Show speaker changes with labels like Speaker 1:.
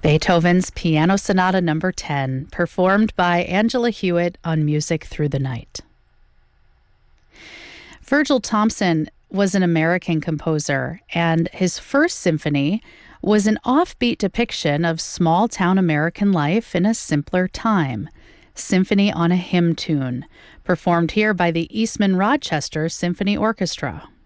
Speaker 1: Beethoven's Piano Sonata No. 10, performed by Angela Hewitt on Music Through the Night. Virgil Thomson was an American composer, and his first symphony was an offbeat depiction of small-town American life in a simpler time. Symphony on a Hymn Tune, performed here by the Eastman Rochester Symphony Orchestra.